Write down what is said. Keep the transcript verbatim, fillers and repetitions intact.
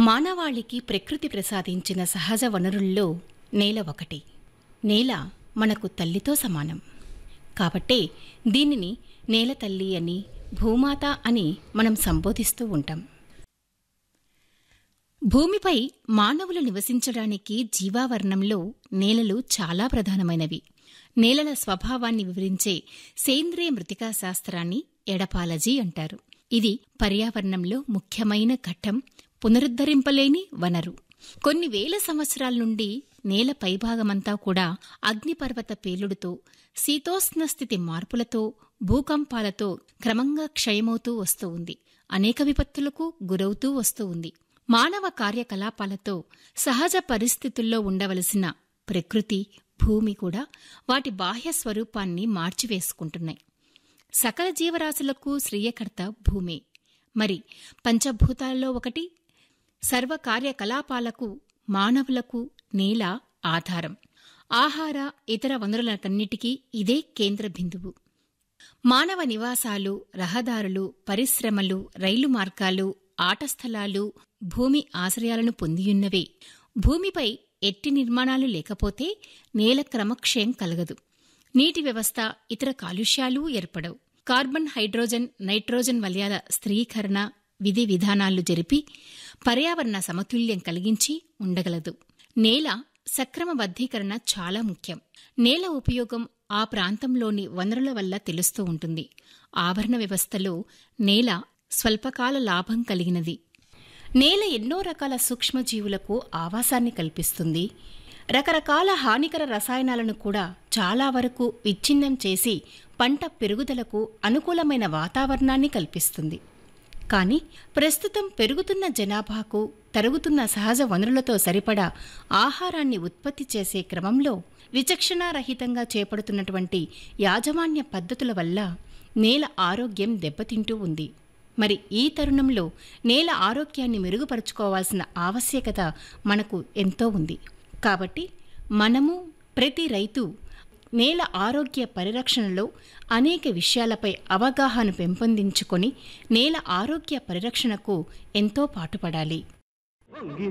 మానవాళికి ప్రకృతి ప్రసాదించిన సహజ వనరుల్లో నేల ఒకటి. నేల మనకు తల్లితో సమానం. కాబట్టే దీనిని నేల తల్లి అని, భూమాత అని మనం సంబోధిస్తూ ఉంటాం. భూమిపై మానవులు నివసించడానికి జీవావరణంలో నేలలు చాలా ప్రధానమైనవి. నేలల స్వభావాన్ని వివరించే సేంద్రియ మృతికా శాస్త్రాన్ని ఎడపాలజీ అంటారు. ఇది పర్యావరణంలో ముఖ్యమైన ఘట్టం, పునరుద్ధరింపలేని వనరు. కొన్ని వేల సంవత్సరాల నుండి నేల పైభాగమంతా కూడా అగ్నిపర్వత పేలుడుతో, శీతోష్ణ స్థితి మార్పులతో, భూకంపాలతో క్రమంగా క్షయమవుతూ వస్తూ ఉంది. అనేక విపత్తులకు గురవుతూ వస్తూ ఉంది. మానవ కార్యకలాపాలతో సహజ పరిస్థితుల్లో ఉండవలసిన ప్రకృతి, భూమి కూడా వాటి బాహ్య స్వరూపాన్ని మార్చివేసుకుంటున్నాయి. సకల జీవరాశులకు శ్రేయకర్త భూమే. మరి పంచభూతాల్లో ఒకటి. సర్వ కార్యకలాపాలకు మానవులకు నేల ఆధారం. ఆహార, ఇతర వనరులకన్నిటికీ ఇదే కేంద్ర బిందువు. మానవ నివాసాలు, రహదారులు, పరిశ్రమలు, రైలు మార్గాలు, ఆట స్థలాలు భూమి ఆశ్రయాలను పొందియున్నవే. భూమిపై ఎట్టి నిర్మాణాలు లేకపోతే నేల క్రమక్షయం కలగదు. నీటి వ్యవస్థ, ఇతర కాలుష్యాలు ఏర్పడవు. కార్బన్, హైడ్రోజన్, నైట్రోజన్ వలయాల స్థిరీకరణ విధి విధానాలు జరిపి పర్యావరణ సమతుల్యం కలిగించి ఉండగలదు. నేల సక్రమబద్ధీకరణ చాలా ముఖ్యం. నేల ఉపయోగం ఆ ప్రాంతంలోని వనరుల వల్ల తెలుస్తూ ఉంటుంది. ఆవరణ వ్యవస్థలో నేల స్వల్పకాల లాభం కలిగినది. నేల ఎన్నో రకాల సూక్ష్మజీవులకు ఆవాసాన్ని కల్పిస్తుంది. రకరకాల హానికర రసాయనాలను కూడా చాలా వరకు విచ్ఛిన్నం చేసి పంట పెరుగుదలకు అనుకూలమైన వాతావరణాన్ని కల్పిస్తుంది. కానీ ప్రస్తుతం పెరుగుతున్న జనాభాకు, తరుగుతున్న సహజ వనరులతో సరిపడా ఆహారాన్ని ఉత్పత్తి చేసే క్రమంలో విచక్షణారహితంగా చేపడుతున్నటువంటి యాజమాన్య పద్ధతుల వల్ల నేల ఆరోగ్యం దెబ్బతింటూ ఉంది. మరి ఈ తరుణంలో నేల ఆరోగ్యాన్ని మెరుగుపరుచుకోవాల్సిన ఆవశ్యకత మనకు ఎంతో ఉంది. కాబట్టి మనము, ప్రతి రైతు నేల ఆరోగ్య పరిరక్షణలో అనేక విషయాలపై అవగాహన పెంపొందించుకొని నేల ఆరోగ్య పరిరక్షణకు ఎంతో పాటుపడాలి.